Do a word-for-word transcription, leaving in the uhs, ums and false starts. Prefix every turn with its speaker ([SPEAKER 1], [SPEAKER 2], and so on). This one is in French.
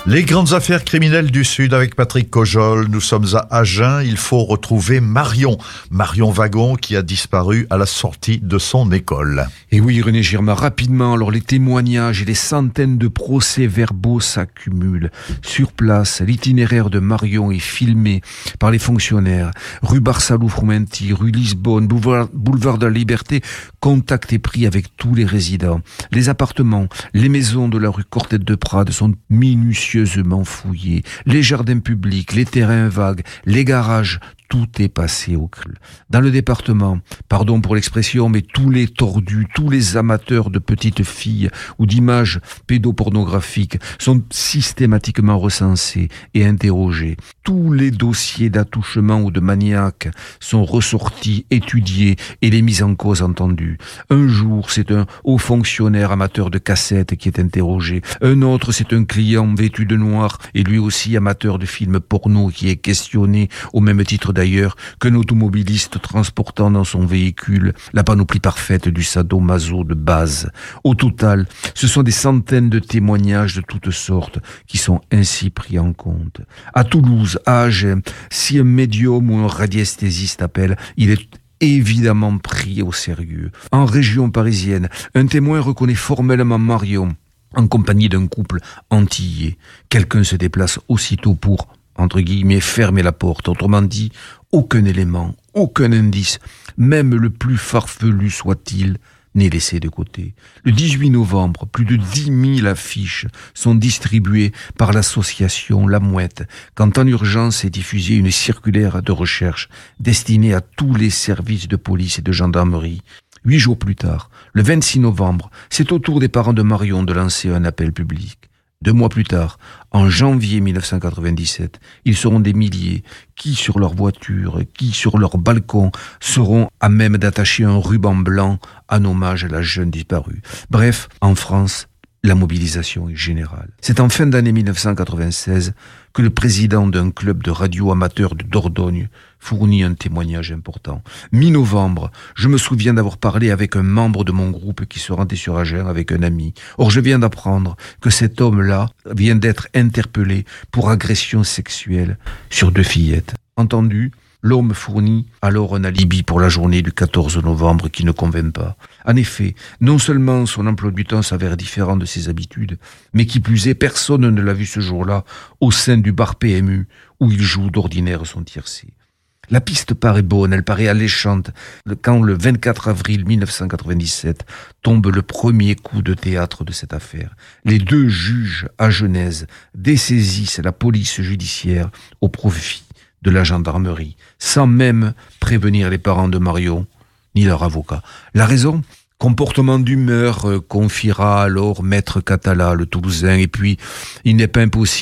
[SPEAKER 1] Les grandes affaires criminelles du Sud avec Patrick Cojol. Nous sommes à Agen. Il faut retrouver Marion. Marion Wagon qui a disparu à la sortie de son école.
[SPEAKER 2] Et oui, René Girma, rapidement, alors les témoignages et les centaines de procès-verbaux s'accumulent. Sur place, l'itinéraire de Marion est filmé par les fonctionnaires. Rue Barsalou-Frumenti, rue Lisbonne, boulevard, boulevard de la Liberté, contact est pris avec tous les résidents. Les appartements, les maisons de la rue Cortette de Prades sont minutieusement fouillés. Les jardins publics, les terrains vagues, les garages, tout est passé au crible. Dans le département, pardon pour l'expression, mais tous les tordus, tous les amateurs de petites filles ou d'images pédopornographiques sont systématiquement recensés et interrogés. Tous les dossiers d'attouchement ou de maniaque sont ressortis, étudiés et les mises en cause entendues. Un jour, c'est un haut fonctionnaire amateur de cassettes qui est interrogé. Un autre, c'est un client vêtu de noir et lui aussi amateur de films porno qui est questionné au même titre d'ailleurs qu'un automobiliste transportant dans son véhicule la panoplie parfaite du sadomaso de base. Au total, ce sont des centaines de témoignages de toutes sortes qui sont ainsi pris en compte. À Toulouse, à Agen, si un médium ou un radiesthésiste appelle, il est évidemment pris au sérieux. En région parisienne, un témoin reconnaît formellement Marion en compagnie d'un couple antillais. Quelqu'un se déplace aussitôt pour entre guillemets, fermer la porte. Autrement dit, aucun élément, aucun indice, même le plus farfelu soit-il, n'est laissé de côté. Le dix-huit novembre, plus de dix mille affiches sont distribuées par l'association La Mouette, quand en urgence est diffusée une circulaire de recherche destinée à tous les services de police et de gendarmerie. Huit jours plus tard, le vingt-six novembre, c'est au tour des parents de Marion de lancer un appel public. Deux mois plus tard, en janvier mille neuf cent quatre-vingt-dix-sept, ils seront des milliers qui, sur leur voiture, qui, sur leur balcon, seront à même d'attacher un ruban blanc en hommage à la jeune disparue. Bref, en France, la mobilisation est générale. C'est en fin d'année mille neuf cent quatre-vingt-seize que le président d'un club de radio amateur de Dordogne fournit un témoignage important. Mi-novembre, je me souviens d'avoir parlé avec un membre de mon groupe qui se rendait sur Agen avec un ami. Or, je viens d'apprendre que cet homme-là vient d'être interpellé pour agression sexuelle sur deux fillettes. Entendu ? L'homme fournit alors un alibi pour la journée du quatorze novembre qui ne convainc pas. En effet, non seulement son emploi du temps s'avère différent de ses habitudes, mais qui plus est, personne ne l'a vu ce jour-là au sein du bar P M U où il joue d'ordinaire son tiercé. La piste paraît bonne, elle paraît alléchante, quand le vingt-quatre avril mille neuf cent quatre-vingt-dix-sept tombe le premier coup de théâtre de cette affaire. Les deux juges agenaises dessaisissent la police judiciaire au profit de la gendarmerie, sans même prévenir les parents de Marion, ni leur avocat. La raison ? Comportement d'humeur, euh, confiera alors Maître Catala, le Toulousain, et puis il n'est pas impossible